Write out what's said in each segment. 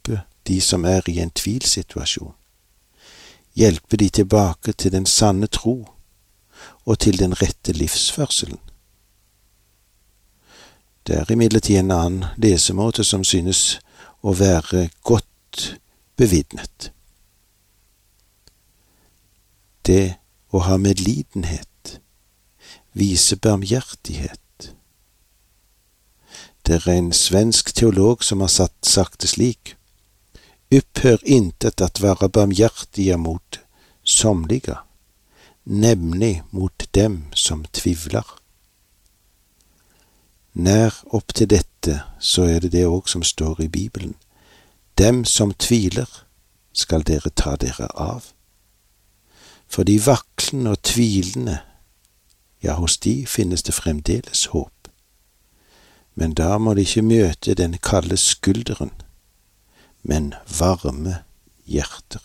hjelpe de som er i en tvilsituasjon. Hjelpe de tilbake til den sanne tro og til den rette livsførselen. Det er imidlertid en annen lesemåte som synes å være godt bevidnet. Det å ha medlidenhet, vise barmhjertighet. Det er en svensk teolog som har sagt det slik: upphör intet att vara barmhjertiga mot somliga, nämligen mot dem som tvivlar. Nær opp til dette, så er det også som står i Bibelen. Dem som tviler, skal dere ta dere av. For de vaklende og tvilende, ja, hos de finnes det fremdeles håp. Men da må de ikke møte den kalde skulderen, men varme hjerter.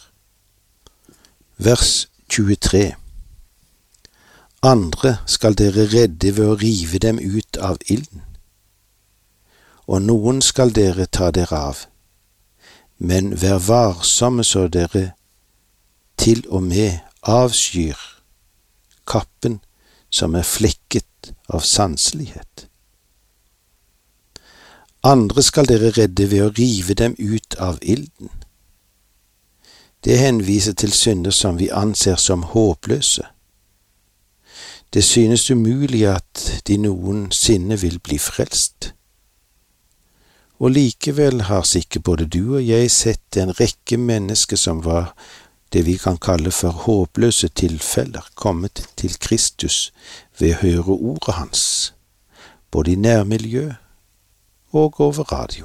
Vers 23. Andre skal dere redde ved å rive dem ut av ilden, og noen skal dere ta dere av, men vær varsomme så dere til og med avskyr kappen som er flekket av sanselighet. Andre skal dere redde ved å rive dem ut av ilden. Det henviser til synder som vi anser som håpløse. Det synes umulig at de noensinne vil bli frelst. Og likevel har sikkert både du og jeg sett en rekke mennesker som var det vi kan kalle for håpløse tilfeller, kommet til Kristus ved å høre ordet hans, både i nærmiljø og over radio.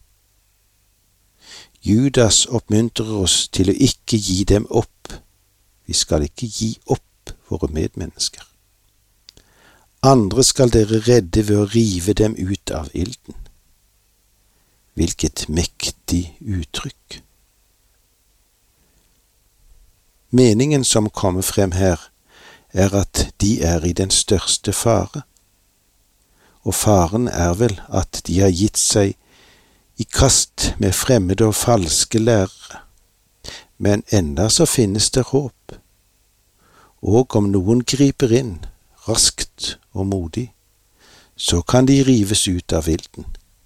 Judas oppmuntrer oss til å ikke gi dem opp. Vi skal ikke gi opp våre medmennesker. Andre skal dere redde ved å rive dem ut av ilden. Hvilket mektig uttrykk! Meningen som kommer frem her, er at de er i den største fare. Og faren er vel at de har gitt seg i kast med fremmede og falske lærere. Men enda så finnes det håp. Og om noen griper inn, raskt og modig, så kan de rives ut av ilden.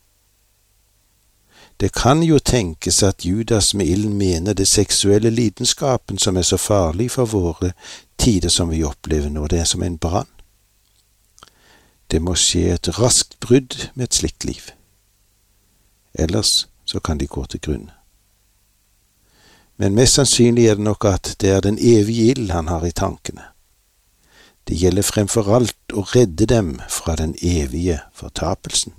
Det kan jo tenkes at Judas med ilden mener det seksuelle lidenskapen som er så farlig for våre tider som vi opplever nå, det er som en brann. Det må skje et raskt brudd med et slikt liv. Ellers så kan de gå til grunne. Men mest sannsynlig er det nok at det er den evige ild han har i tankene. Det gjelder fremfor alt å redde dem fra den evige fortapelsen.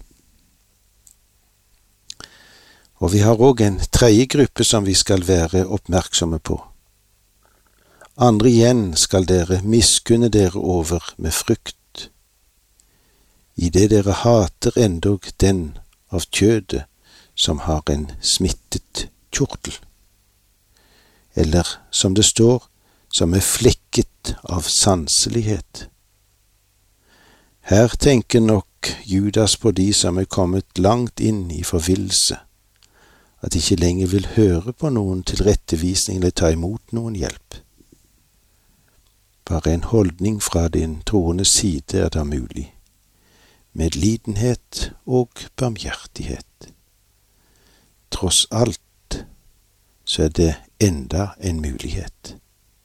Og vi har også en tredje gruppe som vi skal være oppmerksomme på. Andre igjen skal dere miskunne dere over med frukt, i det dere hater endog den av kjødet som har en smittet kjortel, eller som det står, som er flekket av sanselighet. Her tenker nok Judas på de som er kommet langt inn i forvillelse, at de ikke lenger vil høre på noen tilrettevisning eller ta imot noen hjelp. Bare en holdning fra din troende side er da mulig, medlidenhet og barmhjertighet. Tross alt så er det enda en mulighet.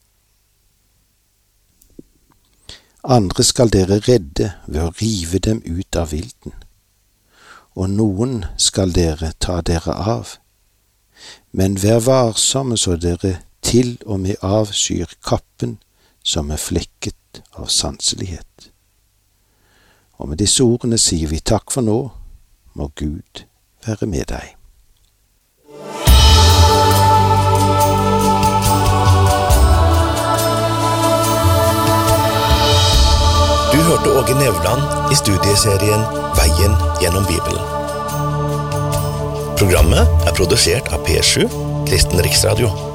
Andre skal dere redde ved å rive dem ut av ilden, og noen skal dere ta dere av. Men vær varsomme så dere til og med avskyr kappen som er flekket av sanselighet. Og med disse ordene sier vi takk for nå, må Gud være med deg. Du hørte Åge Nevland i studieserien Veien gjennom Bibelen. Programmet er produsert av P7, Kristen Riksradio.